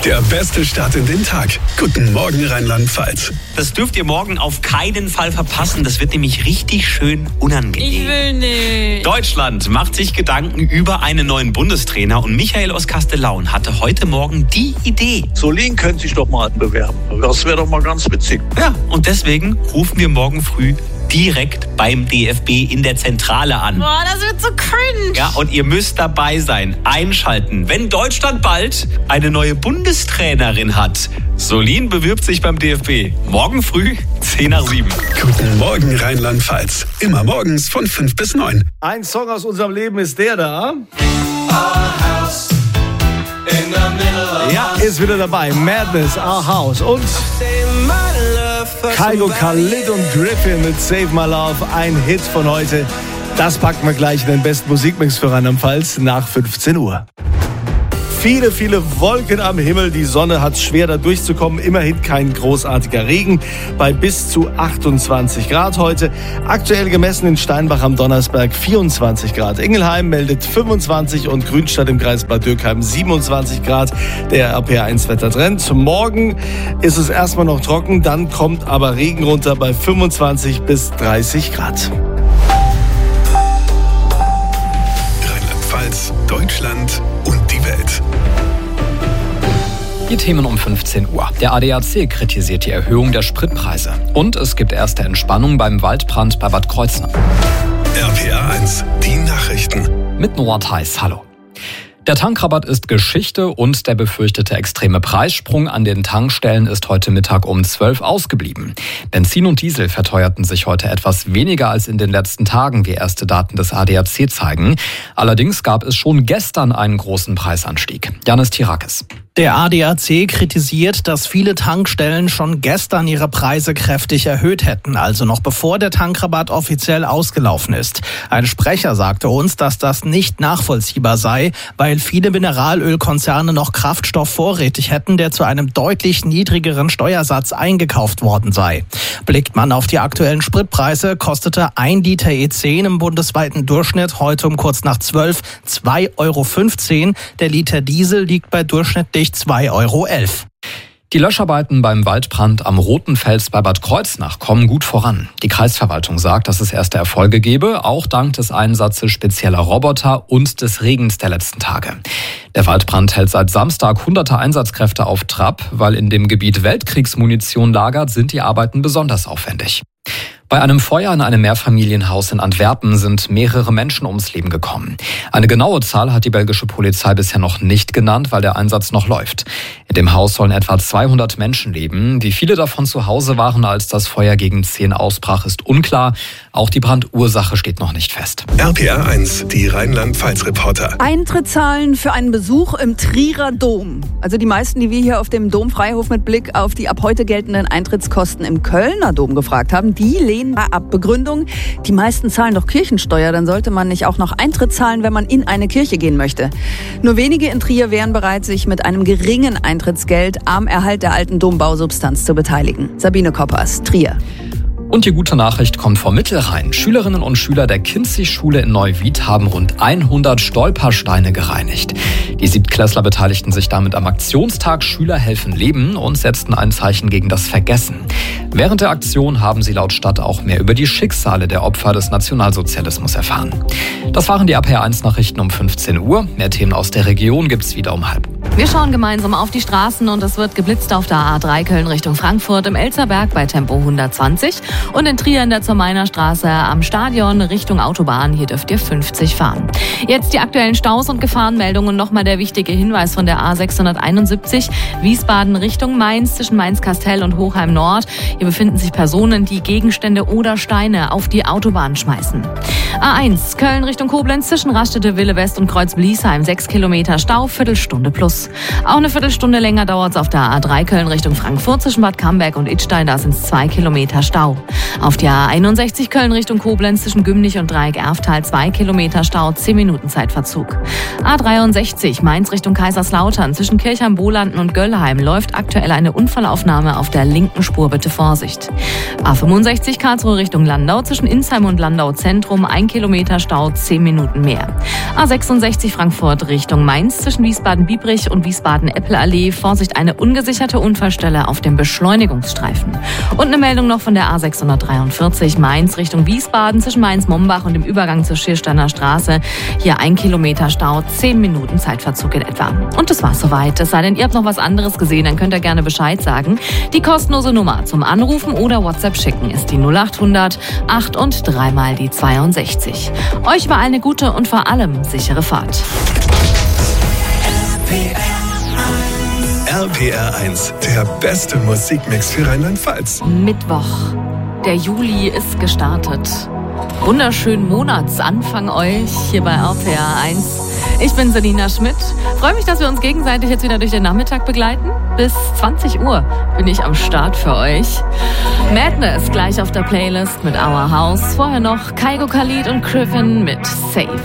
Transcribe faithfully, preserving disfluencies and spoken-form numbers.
Der beste Start in den Tag. Guten Morgen Rheinland-Pfalz. Das dürft ihr morgen auf keinen Fall verpassen. Das wird nämlich richtig schön unangenehm. Ich will nicht. Deutschland macht sich Gedanken über einen neuen Bundestrainer und Michael aus Kastellaun hatte heute Morgen die Idee. Solin könnte sich doch mal bewerben. Das wäre doch mal ganz witzig. Ja, und deswegen rufen wir morgen früh direkt beim D F B in der Zentrale an. Boah, das wird so cringe. Ja, und ihr müsst dabei sein, einschalten, wenn Deutschland bald eine neue Bundestrainerin hat. Solin bewirbt sich beim D F B. Morgen früh, zehn nach sieben. Guten Morgen Rheinland-Pfalz. Immer morgens von fünf bis neun. Ein Song aus unserem Leben ist der da. Ja, ist wieder dabei. Madness, Our House. Und Kygo, Khalid und Griffin mit Save My Love. Ein Hit von heute. Das packen wir gleich in den besten Musikmix für Rheinland-Pfalz nach fünfzehn Uhr. Viele, viele Wolken am Himmel. Die Sonne hat schwer da durchzukommen. Immerhin kein großartiger Regen bei bis zu achtundzwanzig Grad heute. Aktuell gemessen in Steinbach am Donnersberg vierundzwanzig Grad. Ingelheim meldet fünfundzwanzig und Grünstadt im Kreis Bad Dürkheim siebenundzwanzig Grad. Der R P eins Wettertrend. Morgen ist es erstmal noch trocken, dann kommt aber Regen runter bei fünfundzwanzig bis dreißig Grad. Rheinland-Pfalz, Deutschland und die Welt. Die Themen um fünfzehn Uhr. Der A D A C kritisiert die Erhöhung der Spritpreise. Und es gibt erste Entspannung beim Waldbrand bei Bad Kreuznach. R P A eins, die Nachrichten. Mit Noah Theis, hallo. Der Tankrabatt ist Geschichte und der befürchtete extreme Preissprung an den Tankstellen ist heute Mittag um zwölf ausgeblieben. Benzin und Diesel verteuerten sich heute etwas weniger als in den letzten Tagen, wie erste Daten des A D A C zeigen. Allerdings gab es schon gestern einen großen Preisanstieg. Janis Tirakis. Der A D A C kritisiert, dass viele Tankstellen schon gestern ihre Preise kräftig erhöht hätten, also noch bevor der Tankrabatt offiziell ausgelaufen ist. Ein Sprecher sagte uns, dass das nicht nachvollziehbar sei, weil viele Mineralölkonzerne noch Kraftstoff vorrätig hätten, der zu einem deutlich niedrigeren Steuersatz eingekauft worden sei. Blickt man auf die aktuellen Spritpreise, kostete ein Liter E zehn im bundesweiten Durchschnitt heute um kurz nach zwölf zwei Euro fünfzehn. Der Liter Diesel liegt bei durchschnittlich zwei Euro elf. Die Löscharbeiten beim Waldbrand am Roten Fels bei Bad Kreuznach kommen gut voran. Die Kreisverwaltung sagt, dass es erste Erfolge gebe, auch dank des Einsatzes spezieller Roboter und des Regens der letzten Tage. Der Waldbrand hält seit Samstag hunderte Einsatzkräfte auf Trab, weil in dem Gebiet Weltkriegsmunition lagert, sind die Arbeiten besonders aufwendig. Bei einem Feuer in einem Mehrfamilienhaus in Antwerpen sind mehrere Menschen ums Leben gekommen. Eine genaue Zahl hat die belgische Polizei bisher noch nicht genannt, weil der Einsatz noch läuft. In dem Haus sollen etwa zweihundert Menschen leben. Wie viele davon zu Hause waren, als das Feuer gegen zehn ausbrach, ist unklar. Auch die Brandursache steht noch nicht fest. R P A eins, die Rheinland-Pfalz-Reporter. Eintrittszahlen für einen Besuch im Trierer Dom. Also die meisten, die wir hier auf dem Domfreihof mit Blick auf die ab heute geltenden Eintrittskosten im Kölner Dom gefragt haben, die lehnen ab. Begründung, die meisten zahlen doch Kirchensteuer, dann sollte man nicht auch noch Eintritt zahlen, wenn man in eine Kirche gehen möchte. Nur wenige in Trier wären bereit, sich mit einem geringen Eintrittsgeld am Erhalt der alten Dombausubstanz zu beteiligen. Sabine Koppers, Trier. Und die gute Nachricht kommt vom Mittelrhein. Schülerinnen und Schüler der Kinzig-Schule in Neuwied haben rund hundert Stolpersteine gereinigt. Die Siebtklässler beteiligten sich damit am Aktionstag Schüler helfen Leben und setzten ein Zeichen gegen das Vergessen. Während der Aktion haben sie laut Stadt auch mehr über die Schicksale der Opfer des Nationalsozialismus erfahren. Das waren die R P A eins Nachrichten um fünfzehn Uhr. Mehr Themen aus der Region gibt's wieder um halb. Wir schauen gemeinsam auf die Straßen und es wird geblitzt auf der A drei Köln Richtung Frankfurt im Elzerberg bei Tempo hundertzwanzig und in Trier in der Zur-Mainer Straße am Stadion Richtung Autobahn. Hier dürft ihr fünfzig fahren. Jetzt die aktuellen Staus und Gefahrenmeldungen. Nochmal der wichtige Hinweis von der A sechshunderteinundsiebzig Wiesbaden Richtung Mainz zwischen Mainz-Kastell und Hochheim Nord. Hier befinden sich Personen, die Gegenstände oder Steine auf die Autobahn schmeißen. A eins Köln Richtung Koblenz zwischen Raststätte Wille West und Kreuz Bliesheim. sechs Kilometer Stau, Viertelstunde plus. Auch eine Viertelstunde länger dauert es auf der A drei Köln Richtung Frankfurt zwischen Bad Camberg und Idstein. Da sind es zwei Kilometer Stau. Auf die A einundsechzig Köln Richtung Koblenz zwischen Gümnich und Dreieck Erftal zwei Kilometer Stau, zehn Minuten Zeitverzug. A dreiundsechzig Mainz Richtung Kaiserslautern zwischen Kirchheim-Bolanden und Göllheim läuft aktuell eine Unfallaufnahme auf der linken Spur, bitte Vorsicht. A fünfundsechzig Karlsruhe Richtung Landau zwischen Insheim und Landau Zentrum ein Kilometer Stau, zehn Minuten mehr. A sechsundsechzig Frankfurt Richtung Mainz zwischen Wiesbaden-Biebrich und Wiesbaden-Eppel-Allee. Vorsicht, eine ungesicherte Unfallstelle auf dem Beschleunigungsstreifen. Und eine Meldung noch von der A sechshundertdreiundvierzig Mainz Richtung Wiesbaden zwischen Mainz-Mombach und dem Übergang zur Schiersteiner Straße. Hier ein Kilometer Stau, zehn Minuten Zeitverzug in etwa. Und das war's soweit. Es sei denn, ihr habt noch was anderes gesehen, dann könnt ihr gerne Bescheid sagen. Die kostenlose Nummer zum Anrufen oder WhatsApp schicken ist die null acht hundert acht und dreimal die zweiundsechzig. Euch war eine gute und vor allem sichere Fahrt. R P R eins, der beste Musikmix für Rheinland-Pfalz. Mittwoch. Der Juli ist gestartet. Wunderschönen Monatsanfang euch hier bei R P R eins. Ich bin Selina Schmidt. Freue mich, dass wir uns gegenseitig jetzt wieder durch den Nachmittag begleiten. Bis zwanzig Uhr bin ich am Start für euch. Madness gleich auf der Playlist mit Our House. Vorher noch Kygo Khalid und Griffin mit Safe.